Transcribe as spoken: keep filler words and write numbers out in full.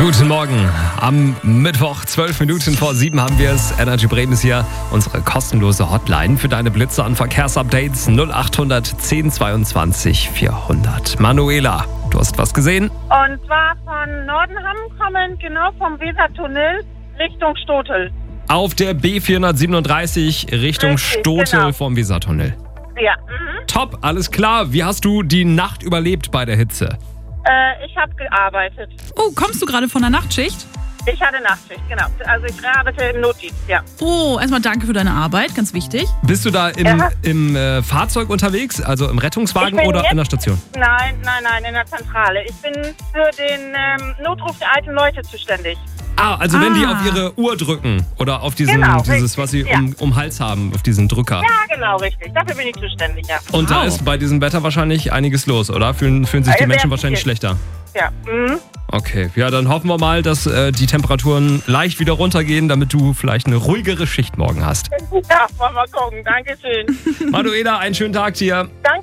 Guten Morgen. Am Mittwoch, zwölf Minuten vor sieben haben wir es. Energy Bremen ist hier, unsere kostenlose Hotline für deine Blitze an Verkehrsupdates null achthundert zehn zweiundzwanzig vierhundert. Manuela, du hast was gesehen? Und zwar von Nordenham kommend, genau vom Wesertunnel Richtung Stotel. Auf der B vierhundertsiebenunddreißig Richtung Richtig, Stotel genau. vom Wesertunnel. Ja, mhm. Top, alles klar. Wie hast du die Nacht überlebt bei der Hitze? äh, ich habe gearbeitet. Oh, kommst du gerade von der Nachtschicht? Ich hatte Nachtschicht, genau. Also ich arbeite im Notdienst, ja. Oh, erstmal danke für deine Arbeit, ganz wichtig. Bist du da im, Ja. im äh, Fahrzeug unterwegs, also im Rettungswagen Ich bin oder jetzt- in der Station? Nein, nein, nein, in der Zentrale. Ich bin für den ähm, Notruf der alten Leute zuständig. Ah, also wenn die Ah. auf ihre Uhr drücken oder auf diesen, Genau, dieses, richtig, was sie ja. um, um Hals haben, auf diesen Drücker. Ja, genau, richtig. Dafür bin ich zuständig, ja. Und da Wow. ist bei diesem Wetter wahrscheinlich einiges los, oder? Fühlen, fühlen sich die Äh, Menschen sehr wahrscheinlich viel. schlechter? Ja, mhm. Okay, ja, dann hoffen wir mal, dass äh, die Temperaturen leicht wieder runtergehen, damit du vielleicht eine ruhigere Schicht morgen hast. Ja, wollen wir gucken. Dankeschön. Manuela, einen schönen Tag dir. Danke.